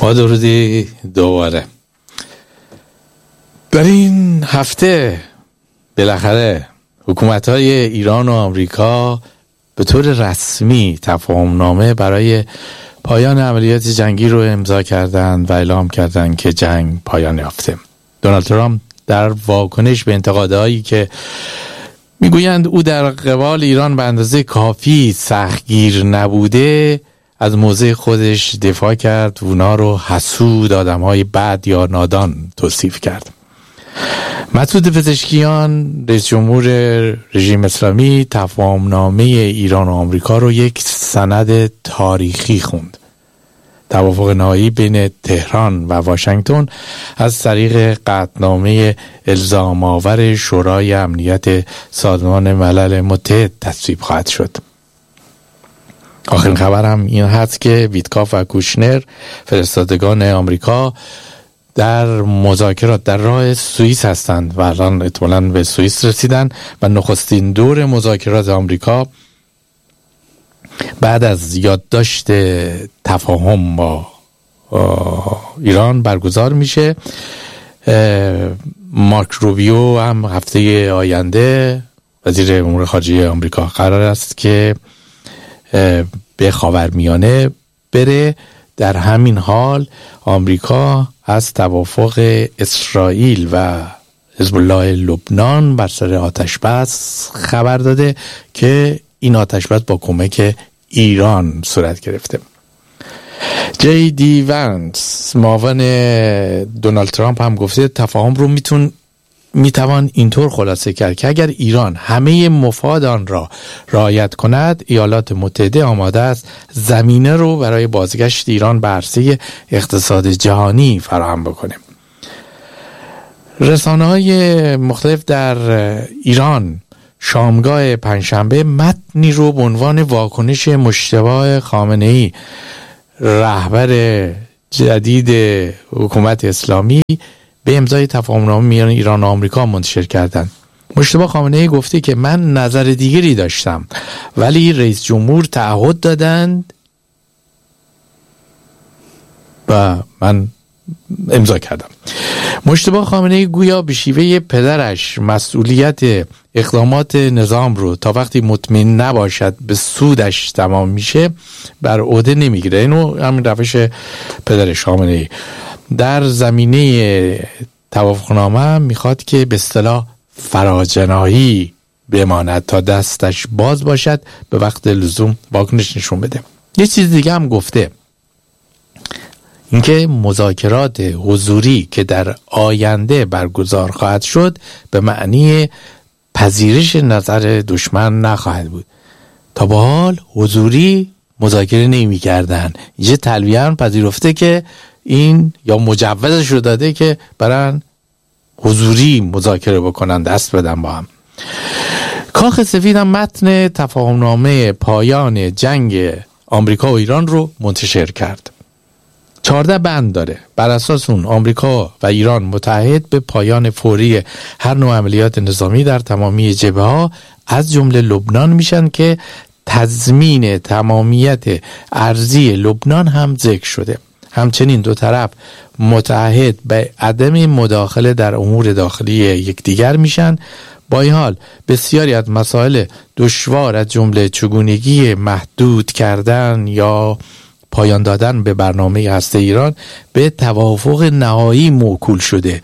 با درودی دوباره. در این هفته بالاخره حکومت‌های ایران و آمریکا به طور رسمی تفاهم‌نامه برای پایان عملیات جنگی رو امضا کردند و اعلام کردند که جنگ پایان یافته. دونالد ترامپ در واکنش به انتقادهایی که میگویند او در قبال ایران به اندازه کافی سختگیر نبوده، از موضع خودش دفاع کرد و اونا رو حسود، آدم‌های بد یا نادان توصیف کرد. مسعود پزشکیان، رئیس جمهور رژیم اسلامی، تفاهمنامه ایران و آمریکا رو یک سند تاریخی خوند. توافق نهایی بین تهران و واشنگتن از طریق قطعنامه الزام آور شورای امنیت سازمان ملل متحد تصویب خواهد شد. آخرین خبر هم این هست که ویتکاف و کوشنر، فرستادگان آمریکا، در مذاکرات در راه سوئیس هستند و الان احتمالاً به سوئیس رسیدن و نخستین دور مذاکرات آمریکا بعد از یادداشت تفاهم با ایران برگزار میشه. مارک روبیو هم هفته آینده، وزیر امور خارجه آمریکا، قرار است که به خاورمیانه بره. در همین حال آمریکا از توافق اسرائیل و حزب الله لبنان بر سر آتشبس خبر داده که این آتشبس با کمک ایران صورت گرفته. جی دی ونس، معاون دونالد ترامپ، هم گفته تفاهم رو میتوان اینطور خلاصه کرد که اگر ایران همه مفاد آن را رعایت کند، ایالات متحده آماده است زمینه رو برای بازگشت ایران به عرصه اقتصاد جهانی فراهم بکنه. رسانه‌های مختلف در ایران شامگاه پنجشنبه متنی رو به عنوان واکنش مجتبی خامنه‌ای، رهبر جدید حکومت اسلامی، به امضای تفاهمنامه میان ایران و آمریکا منتشر کردند. مجتبی خامنه‌ای گفته که من نظر دیگری داشتم ولی رئیس جمهور تعهد دادند و من امضا کردم. مجتبی خامنه‌ای گویا به شیوه پدرش مسئولیت اقدامات نظام رو تا وقتی مطمئن نباشد به سودش تمام میشه بر عهده نمیگیره. اینو همین روش پدرش خامنه‌ای. در زمینه توافقنامه میخواد که به اصطلاح فراجناحی بماند تا دستش باز باشد، به وقت لزوم واکنش نشون بده. یه چیز دیگه هم گفته، اینکه مذاکرات حضوری که در آینده برگزار خواهد شد به معنی پذیرش نظر دشمن نخواهد بود. تا به حال حضوری مذاکره نمی کردن. اینجا تلویحاً پذیرفته که این یا مجوزش رو داده که برن حضوری مذاکره بکنن، دست بدن با هم. کاخ سفید هم متن تفاهمنامه پایان جنگ آمریکا و ایران رو منتشر کرد. 14 بند داره. بر اساس اون آمریکا و ایران متعهد به پایان فوری هر نوع عملیات نظامی در تمامی جبهه‌ها از جمله لبنان میشن که تضمین تمامیت ارضی لبنان هم ذکر شده. همچنین دو طرف متعهد به عدم مداخله در امور داخلی یکدیگر میشن. با این حال بسیاری از مسائل دشوار از جمله چگونگی محدود کردن یا پایان دادن به برنامه هسته ایران به توافق نهایی موکول شده.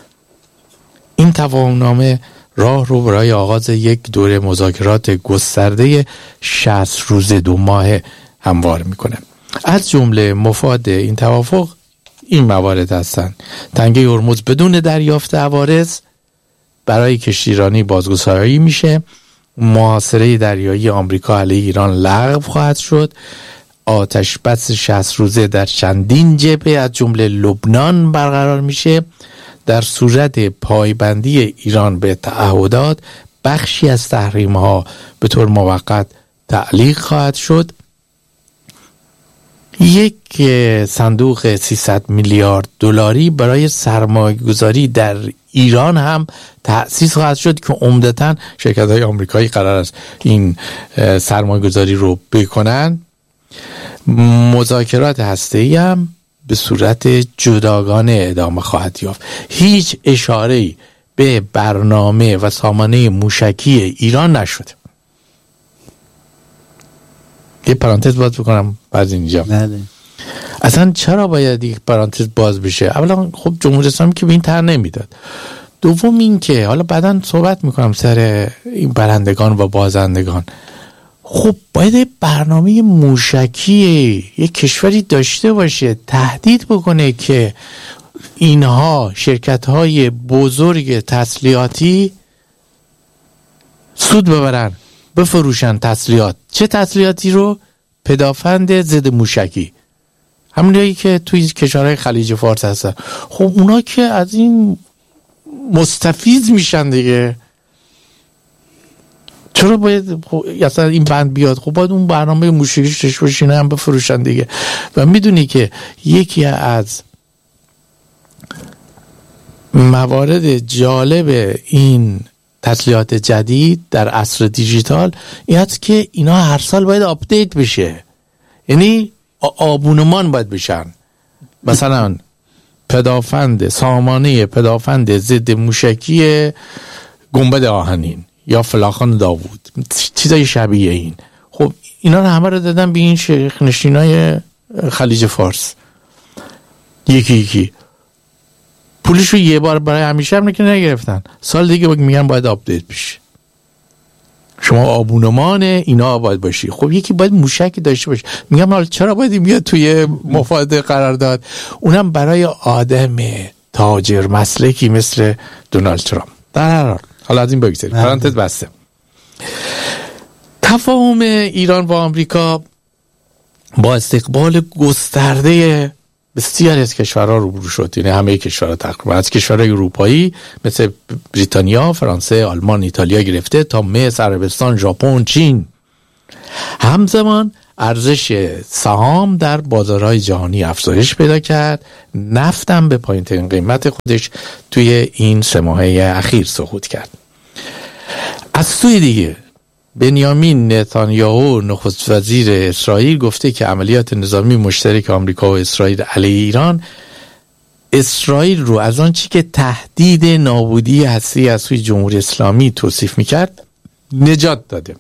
این تفاهمنامه راه رو برای آغاز یک دوره مذاکرات گسترده 60 روز 2 ماه هموار میکنه. از جمله مفاد این توافق این موارد هستند: تنگه هرمز بدون دریافت عوارض برای کشتیرانی بازگشایی میشه، محاصره دریایی آمریکا علیه ایران لغو خواهد شد، آتش بس 60 روزه در چندین جبهه از جمله لبنان برقرار میشه. در صورت پایبندی ایران به تعهدات بخشی از تحریم ها به طور موقت تعلیق خواهد شد. یک صندوق 300 میلیارد دلاری برای سرمایه‌گذاری در ایران هم تأسیس خواهد شد که عمدتاً شرکت‌های آمریکایی قرار است این سرمایه‌گذاری رو بکنن. مذاکرات هسته‌ای هم به صورت جداگانه ادامه خواهد یافت. هیچ اشاره‌ای به برنامه و سامانه موشکی ایران نشده. یه پرانتز باز بکنم بعد اینجا. بله. اصلا چرا باید یک پرانتز باز بشه؟ اولا خب جمهوری اسلامی که به این طرح نمیداد. دوم این که حالا بعداً صحبت میکنم سر این برندگان و بازندگان، خب باید برنامه موشکی یک کشوری داشته باشه، تهدید بکنه که اینها شرکت‌های بزرگ تسلیحاتی سود ببرن، بفروشن تسلیحات. چه تسلیحاتی رو؟ پدافند ضد موشکی، همونایی که توی کشورهای خلیج فارس هستن. خب اونا که از این مستفیض میشن دیگه. چرا باید اصلا این بند بیاد؟ خب باید اون برنامه موشکیش داشته باشین هم بفروشن دیگه. و میدونی که یکی از موارد جالب این تسلیحات جدید در عصر دیجیتال این هست که اینا هر سال باید آپدیت بشه، یعنی آبونمان باید بشن. مثلا سامانه پدافند ضد موشکی گنبد آهنین یا فلاخان داوود، چیزای شبیه این. خب اینا رو همه رو دادن به این شیخ نشینای خلیج فارس، یکی پولشو یه بار برای همیشه هم نگرفتن، سال دیگه میگن باید آپدیت بشه. شما آبونمان اینا باید باشی. خب یکی باید موشکی داشته باشه. میگم حالا چرا باید این بیاد توی مفاده قرار داد؟ اونم برای آدم تاجر مسلکی مثل دونالد ترامپ. در هر حال حالا از این بگذاریم، پرانتز بسته. تفاهم ایران و آمریکا با استقبال گسترده بسیاری از کشورها روبرو شد. یعنی همه کشورها تقریبا، از کشورهای اروپایی مثل بریتانیا، فرانسه، آلمان، ایتالیا گرفته تا مصر، عربستان، ژاپن، چین. همزمان ارزش سهام در بازارهای جهانی افزایش پیدا کرد. نفت هم به پایین‌ترین قیمت خودش توی این 3 ماهه اخیر سقوط کرد. از سوی دیگه بنیامین نتانیاهو نخست وزیر اسرائیل گفته که عملیات نظامی مشترک آمریکا و اسرائیل علیه ایران، اسرائیل رو از آن چی که تهدید نابودی هستی از سوی جمهوری اسلامی توصیف میکرد نجات داده.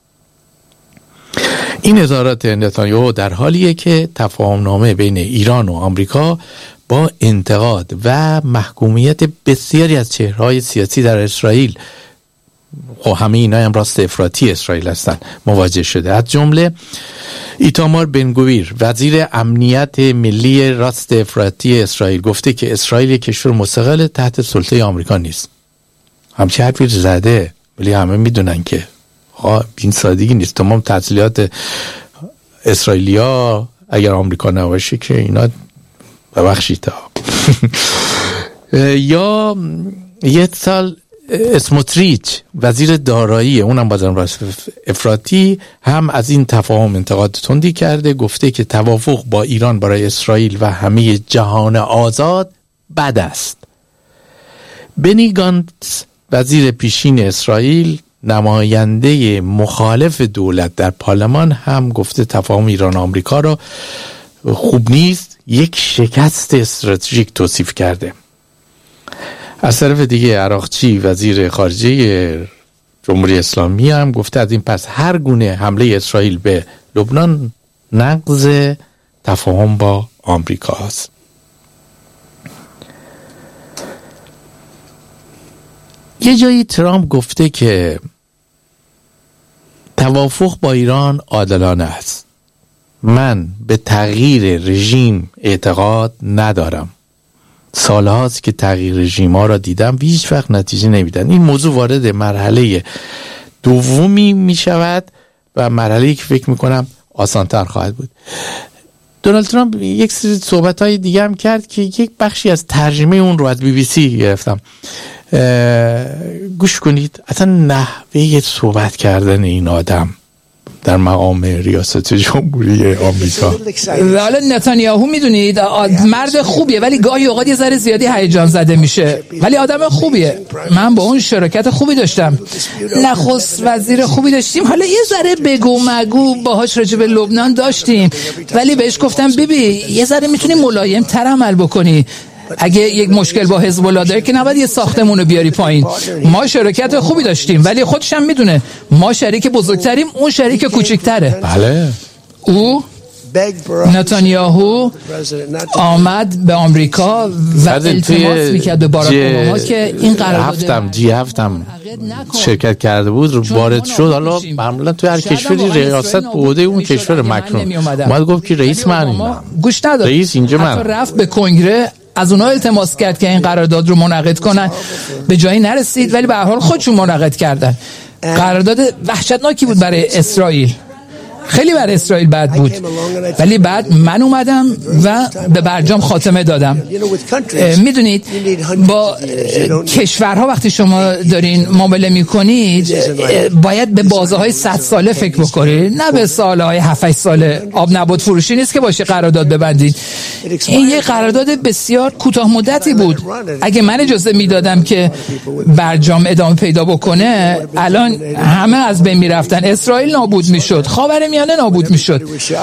این اظهارات نتانیاهو در حالیه که تفاهمنامه بین ایران و آمریکا با انتقاد و محکومیت بسیاری از چهره‌های سیاسی در اسرائیل، خب همه اینا هم راست افراطی اسرائیل هستن، مواجه شده. از جمله ایتامار بنگویر وزیر امنیت ملی راست افراطی اسرائیل گفته که اسرائیل یک کشور مستقل تحت سلطه آمریکا نیست. همچی حرفی زده، ولی همه میدونن که این سادگی نیست. تمام تسلیحات اسرائیلیا اگر آمریکا نباشه که اینا ببخشید تا یا یه سال اسموتریچ وزیر دارایی، اونم بازم راست افراطی، هم از این تفاهم انتقاد تندی کرده. گفته که توافق با ایران برای اسرائیل و همه جهان آزاد بد است. بنی گانتز وزیر پیشین اسرائیل، نماینده مخالف دولت در پارلمان، هم گفته تفاهم ایران و آمریکا را خوب نیست، یک شکست استراتژیک توصیف کرده. از طرف دیگه عراقچی وزیر خارجه جمهوری اسلامی هم گفته از این پس هر گونه حمله اسرائیل به لبنان نقض تفاهم با آمریکا است. یه جایی ترامپ گفته که توافق با ایران عادلانه است. من به تغییر رژیم اعتقاد ندارم. سالهاست که تغییر رژیم ها را دیدم و هیچ وقت نتیجه نمیدن. این موضوع وارد مرحله دومی می شود و مرحله‌ای که فکر میکنم آسانتر خواهد بود. دونالد ترامپ یک سری صحبت های دیگه هم کرد که یک بخشی از ترجمه اون رو از BBC گرفتم. گوش کنید. اصلا نحوه صحبت کردن این آدم در مقام ریاست جمهوری آمریکا. حالا نتانیاهو میدونید مرد خوبیه ولی گاهی اوقات یه ذره زیادی هیجان زده میشه، ولی آدم خوبیه. من با اون شراکت خوبی داشتم، نخست وزیر خوبی داشتیم، حالا یه ذره بگو مگو باهاش راجع به لبنان داشتیم، ولی بهش گفتم بیبی یه ذره میتونی ملایم تر عمل بکنی، اگه یک مشکل با حزب الله داره که نباید یه ساختمون رو بیاری پایین. ما شراکت خوبی داشتیم ولی خودش هم میدونه ما شریک بزرگتریم، اون شریک کوچکتره. بله. او نتانیاهو آمد به آمریکا و التماس میکرد به باراک اوباما که این قرارداد G7 شرکت کرده بود رو وارد شد. حالا معمولا توی هر کشوری ریاست به عهده اون کشور مکنون اومد گفت که رئیس من، گوش نداد، رئیس اینجا من. رفت به کنگره از اونها التماس کرد که این قرارداد رو منعقد کنن، به جایی نرسید ولی به هر حال خودشون منعقد کردن. قرارداد وحشتناکی بود برای اسرائیل، خیلی برای اسرائیل بد بود، ولی بعد من اومدم و به برجام خاتمه دادم. میدونید با کشورها وقتی شما دارین معامله میکنید باید به بازه‌های 100 ساله فکر بکنید، نه به سالهای 7-8 ساله. آب نبات فروشی نیست که باشه قرارداد ببندید. این یه قرارداد بسیار کوتاه مدتی بود. اگه من اجازه میدادم که برجام ادامه پیدا بکنه الان همه از بین میرفتن، اسرائیل نابود میشد، خاورمیانه نابود میشد.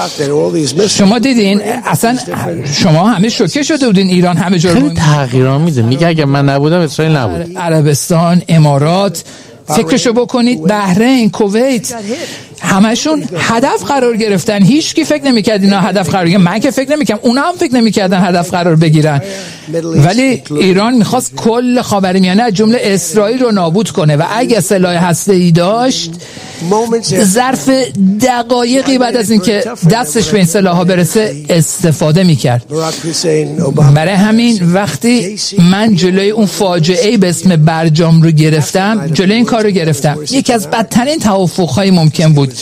شما دیدین اصلا شما همه شوکه شده بودین، ایران همه جا خیلی تغییرآمیزه. میگه اگه من نبودم اسرائیل نبود. عربستان، امارات، فکرشو بکنید، بحرین، کویت، همشون هدف قرار گرفتن. هیچ کی فکر نمی‌کرد اینا هدف قرار بگیرن. من که فکر نمی‌کردم، اونا هم فکر نمی‌کردن هدف قرار بگیرن. ولی ایران می‌خواست کل خاورمیانه از جمله اسرائیل رو نابود کنه و اگه سلاح هسته‌ای داشت ظرف دقایقی بعد از اینکه دستش به این سلاح‌ها برسه استفاده می‌کرد. برای همین وقتی من جلوی اون فاجعه‌ای به اسم برجام رو گرفتم، جلوی این کار رو گرفتم، یکی از بدترین توافق‌های ممکن بود.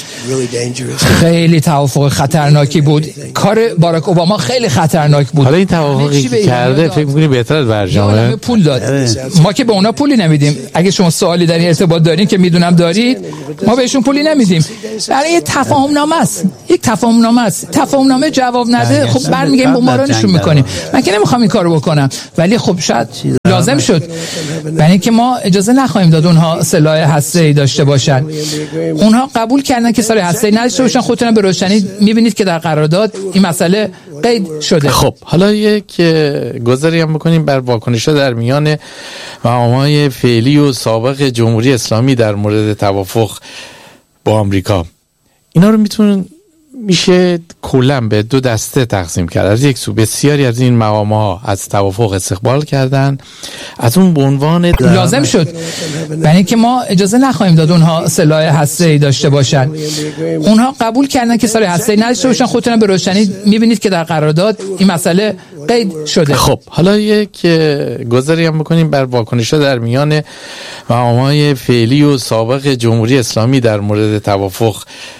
خیلی توافق خطرناکی بود. کار باراک اوباما خیلی خطرناک بود. حالا این توافقی که کرده فکر می‌کنی بهتر از برجامه؟ پول داد. ما که به اونا پولی نمیدیم. اگه شما سوالی در این ارتباط دارین که میدونم دارید، ما بهشون پولی نمیدیم. برای یه تفاهم‌نامه است. یک تفاهم‌نامه است. تفاهم‌نامه جواب نده، خب برمیگردیم بمبارانشون می‌کنیم. من که نمی‌خوام این کارو بکنم، ولی خب شاید لازم شد. برای اینکه ما اجازه نخواهیم داد اونها سلاح هسته‌ای داشته باشن. اونها قبول کردن که سلاح هسته‌ای نداشته باشن. خودتون به روشنی می‌بینید که در قرارداد این مسئله قید شده. خب حالا یک گذاری هم بکنیم بر واکنش‌ها در میان مقام‌های فعلی و سابق جمهوری اسلامی در مورد توافق با آمریکا. اینا رو میشه کلاً به دو دسته تقسیم کرد. از یک سو بسیاری از این مقام‌ها از توافق استقبال کردن، از اون به عنوان لازم شد. برای اینکه ما اجازه نخواهیم داد اونها سلاح هسته‌ای داشته باشن. اونها قبول کردن که سلاح هسته‌ای نداشته باشن. خودتون به روشنی می‌بینید که در قرارداد این مسئله قید شده. خب حالا یک گذاری هم بکنیم بر واکنش‌ها در میان مقام‌های فعلی و سابق جمهوری اسلامی در مورد توافق